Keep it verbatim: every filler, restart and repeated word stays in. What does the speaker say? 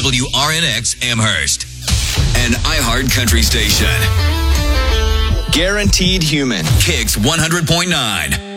W R N X Amherst, an iHeart country station. Guaranteed Human. Kicks one hundred point nine.